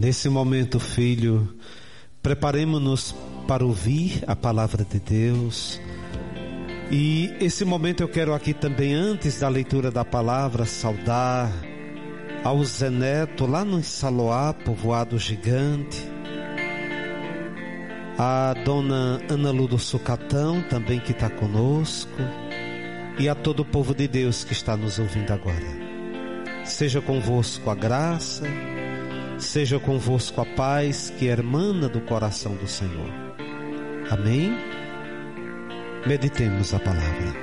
Nesse momento, filho, preparemos-nos para ouvir a palavra de Deus. E esse momento eu quero aqui também, antes da leitura da palavra, saudar ao Zé Neto, lá no Insaloá, povoado gigante. A dona Ana Lu do Sucatão, também que está conosco. E a todo o povo de Deus que está nos ouvindo agora. Seja convosco a graça, seja convosco a paz que emana do coração do Senhor. Amém? Meditemos a palavra.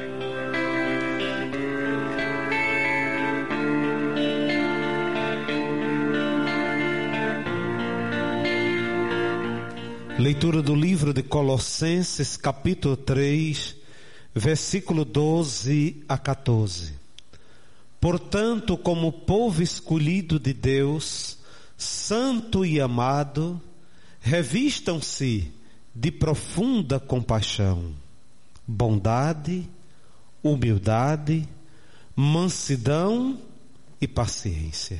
Leitura do livro de Colossenses, capítulo 3, versículo 12 a 14. Portanto, como povo escolhido de Deus, santo e amado, revistam-se de profunda compaixão, bondade, humildade, mansidão e paciência.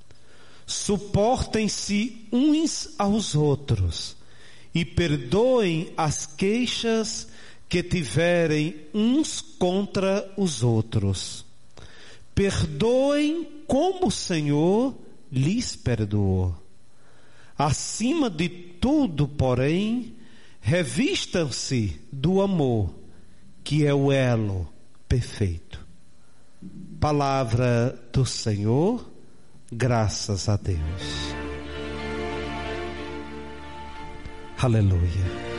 Suportem-se uns aos outros e perdoem as queixas que tiverem uns contra os outros. Perdoem como o Senhor lhes perdoou. Acima de tudo, porém, revistam-se do amor, que é o elo perfeito. Palavra do Senhor, graças a Deus. Aleluia.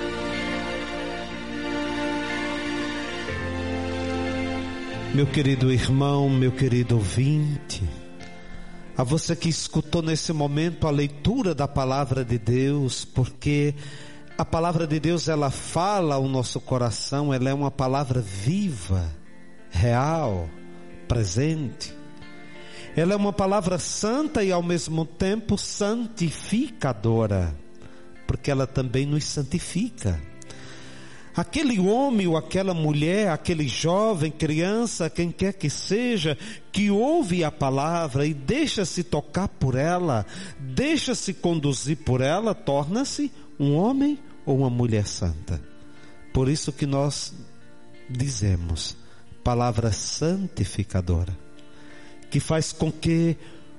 Meu querido irmão, meu querido ouvinte, a você que escutou nesse momento a leitura da palavra de Deus, porque a palavra de Deus, ela fala ao nosso coração, ela é uma palavra viva, real, presente. Ela é uma palavra santa e ao mesmo tempo santificadora, porque ela também nos santifica. Aquele homem ou aquela mulher, aquele jovem, criança, quem quer que seja, que ouve a palavra e deixa-se tocar por ela, deixa-se conduzir por ela, torna-se um homem ou uma mulher santa. Por isso que nós dizemos, palavra santificadora, que faz com que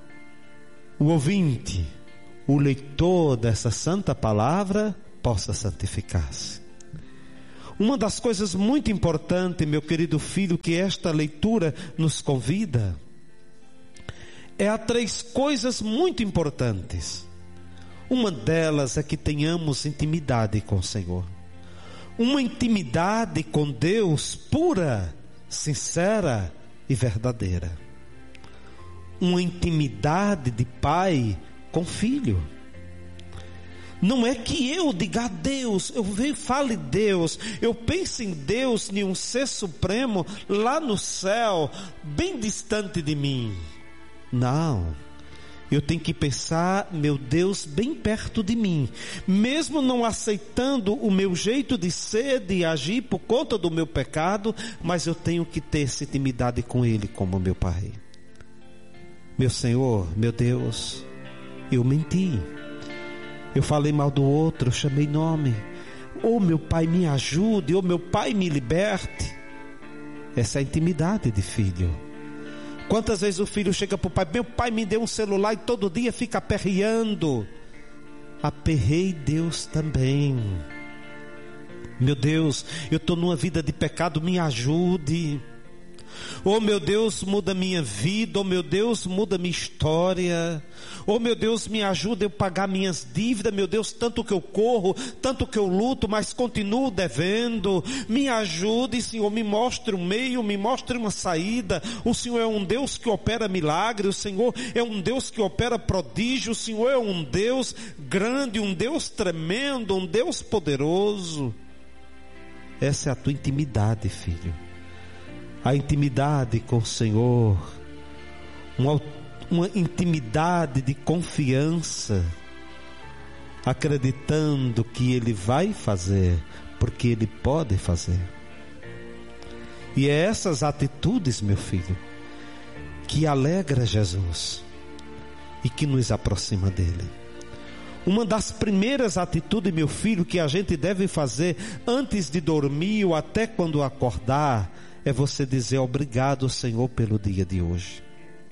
o ouvinte, o leitor dessa santa palavra, possa santificar-se. Uma das coisas muito importantes, meu querido filho, que esta leitura nos convida, é a 3 coisas muito importantes. Uma delas é que tenhamos intimidade com o Senhor. Uma intimidade com Deus pura, sincera e verdadeira. Uma intimidade de pai com filho. Não é que eu diga a Deus, eu fale Deus, eu penso em Deus, em um ser supremo lá no céu, bem distante de mim. Não, eu tenho que pensar meu Deus bem perto de mim, mesmo não aceitando o meu jeito de ser, de agir por conta do meu pecado, mas eu tenho que ter essa intimidade com Ele como meu Pai. Meu Senhor, meu Deus, eu menti. Eu falei mal do outro, eu chamei nome. Ou meu pai me ajude, ou meu pai me liberte. Essa é a intimidade de filho. Quantas vezes o filho chega para o pai, meu pai me deu um celular e todo dia fica aperreando. Aperrei Deus também. Meu Deus, eu estou numa vida de pecado, me ajude. Oh meu Deus, muda minha vida. Oh meu Deus, muda minha história. Oh meu Deus, me ajuda a eu pagar minhas dívidas. Meu Deus, tanto que eu corro, tanto que eu luto, mas continuo devendo. Me ajude, Senhor, me mostre um meio, me mostre uma saída. O Senhor é um Deus que opera milagre. O Senhor é um Deus que opera prodígio. O Senhor é um Deus grande, um Deus tremendo, um Deus poderoso. Essa é a tua intimidade, filho. A intimidade com o Senhor, uma intimidade de confiança, acreditando que Ele vai fazer, porque Ele pode fazer. E é essas atitudes, meu filho, que alegra Jesus e que nos aproxima dele. Uma das primeiras atitudes, meu filho, que a gente deve fazer antes de dormir ou até quando acordar, é você dizer obrigado, Senhor, pelo dia de hoje.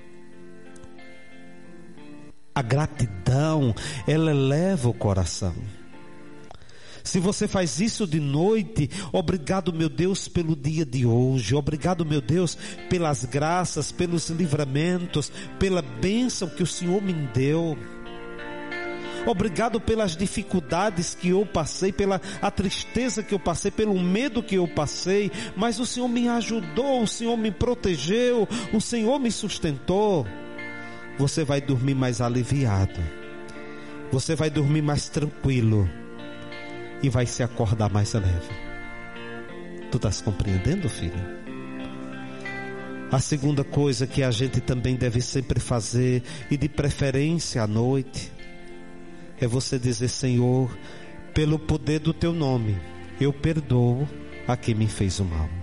A gratidão, ela eleva o coração. Se você faz isso de noite, obrigado, meu Deus, pelo dia de hoje. Obrigado, meu Deus, pelas graças, pelos livramentos, pela bênção que o Senhor me deu. Obrigado pelas dificuldades que eu passei, pela a tristeza que eu passei, pelo medo que eu passei. Mas o Senhor me ajudou, o Senhor me protegeu, o Senhor me sustentou. Você vai dormir mais aliviado. Você vai dormir mais tranquilo. E vai se acordar mais leve. Tu estás compreendendo, filho? A segunda coisa que a gente também deve sempre fazer, e de preferência à noite, é você dizer: Senhor, pelo poder do teu nome, eu perdoo a quem me fez o mal.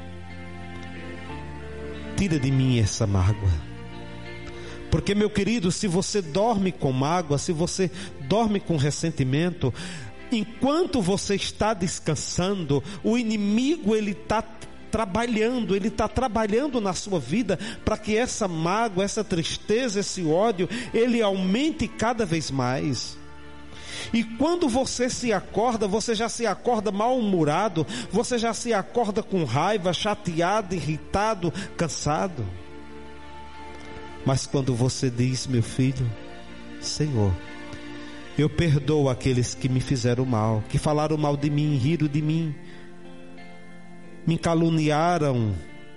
Tira de mim essa mágoa. Porque, meu querido, se você dorme com mágoa, se você dorme com ressentimento, enquanto você está descansando, o inimigo ele está trabalhando na sua vida para que essa mágoa, essa tristeza, esse ódio, ele aumente cada vez mais. E quando você se acorda, você já se acorda mal-humorado, você já se acorda com raiva, chateado, irritado, cansado. Mas quando você diz: meu filho, Senhor, eu perdoo aqueles que me fizeram mal, que falaram mal de mim, riram de mim, me caluniaram,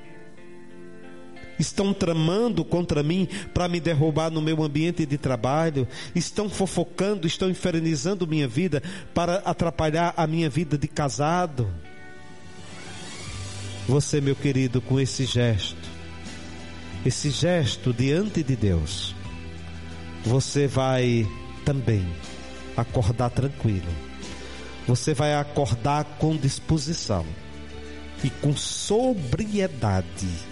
estão tramando contra mim para me derrubar no meu ambiente de trabalho, estão fofocando, estão infernizando minha vida para atrapalhar a minha vida de casado. Você, meu querido, com esse gesto diante de Deus, você vai também acordar tranquilo. Você vai acordar com disposição e com sobriedade.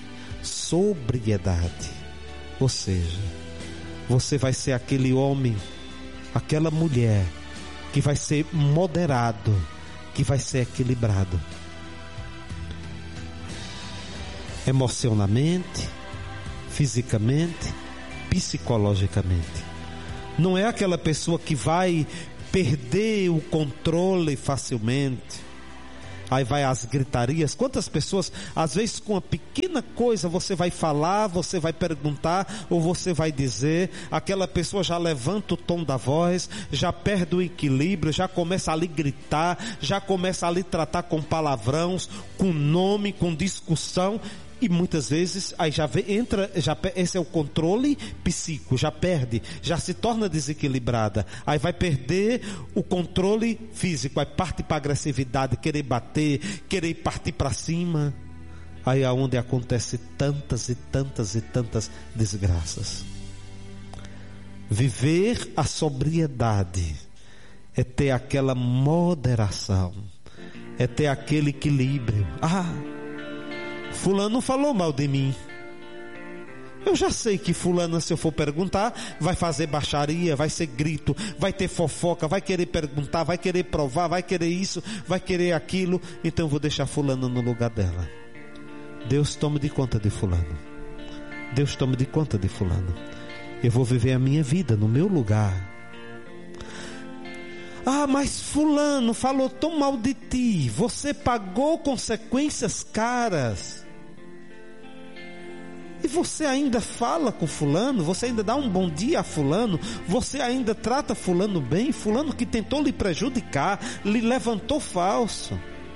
Ou seja, você vai ser aquele homem, aquela mulher que vai ser moderado, que vai ser equilibrado emocionalmente, fisicamente, psicologicamente. Não é aquela pessoa que vai perder o controle facilmente. Aí vai às gritarias. Quantas pessoas, às vezes com uma pequena coisa, você vai falar, você vai perguntar, ou você vai dizer, aquela pessoa já levanta o tom da voz, já perde o equilíbrio, já começa a lhe gritar, já começa a lhe tratar com palavrões, com nome, com discussão. E muitas vezes aí esse é o controle psíquico, já perde, já se torna desequilibrada. Aí vai perder o controle físico, aí parte para agressividade, querer bater, querer partir para cima. Aí é onde acontece tantas e tantas desgraças. Viver a sobriedade é ter aquela moderação, é ter aquele equilíbrio. Fulano falou mal de mim. Eu já sei que fulano, se eu for perguntar, vai fazer baixaria, vai ser grito, vai ter fofoca, vai querer perguntar, vai querer provar, vai querer isso, vai querer aquilo. Então eu vou deixar fulano no lugar dela. Deus tome de conta de fulano. Deus tome de conta de fulano. Eu vou viver a minha vida no meu lugar. Mas fulano falou tão mal de ti, você pagou consequências caras. E você ainda fala com fulano, você ainda dá um bom dia a fulano, você ainda trata fulano bem, fulano que tentou lhe prejudicar, lhe levantou falso.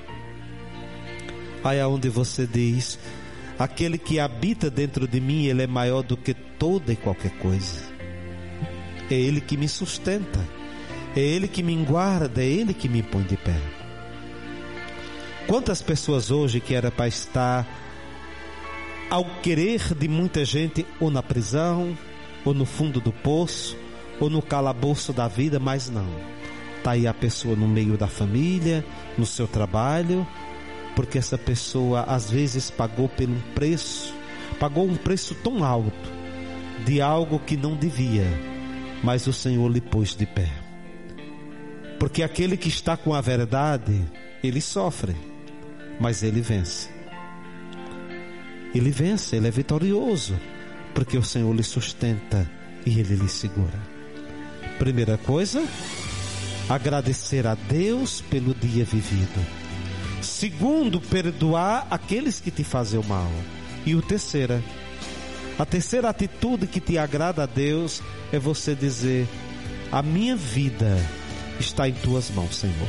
Aí é onde você diz: aquele que habita dentro de mim, ele é maior do que toda e qualquer coisa. É ele que me sustenta, é ele que me guarda, é ele que me põe de pé. Quantas pessoas hoje que era para estar ao querer de muita gente, ou na prisão, ou no fundo do poço, ou no calabouço da vida, mas não. Está aí a pessoa no meio da família, no seu trabalho, porque essa pessoa às vezes pagou um preço tão alto, de algo que não devia, mas o Senhor lhe pôs de pé. Porque aquele que está com a verdade, ele sofre, mas ele vence. Ele vence, ele é vitorioso, porque o Senhor lhe sustenta e ele lhe segura. Primeira coisa, agradecer a Deus pelo dia vivido. Segundo, perdoar aqueles que te fazem o mal. E a terceira atitude que te agrada a Deus é você dizer: a minha vida está em tuas mãos, Senhor.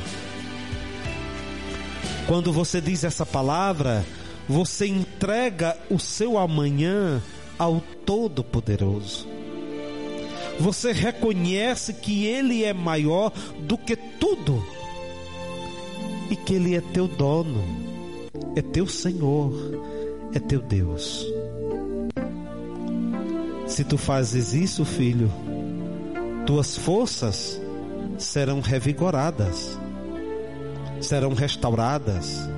Quando você diz essa palavra, você entrega o seu amanhã ao Todo-Poderoso. Você reconhece que Ele é maior do que tudo e que Ele é teu dono, é teu Senhor, é teu Deus. Se tu fazes isso, filho, tuas forças serão revigoradas, serão restauradas,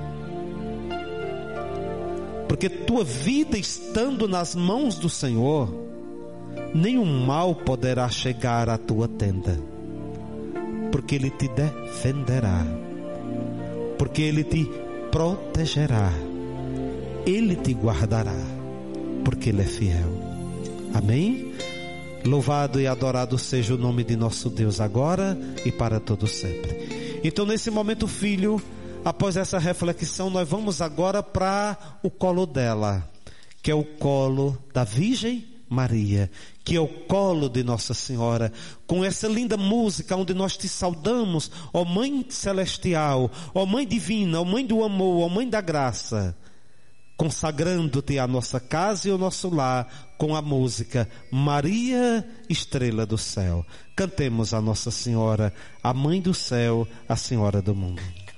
porque tua vida estando nas mãos do Senhor, nenhum mal poderá chegar à tua tenda, porque Ele te defenderá, porque Ele te protegerá, Ele te guardará, porque Ele é fiel. Amém? Louvado e adorado seja o nome de nosso Deus agora e para todo sempre. Então, nesse momento, filho, após essa reflexão, nós vamos agora para o colo dela, que é o colo da Virgem Maria, que é o colo de Nossa Senhora, com essa linda música onde nós te saudamos, ó Mãe Celestial, ó Mãe Divina, ó Mãe do Amor, ó Mãe da Graça, consagrando-te a nossa casa e o nosso lar com a música Maria, Estrela do Céu. Cantemos a Nossa Senhora, a Mãe do Céu, a Senhora do Mundo.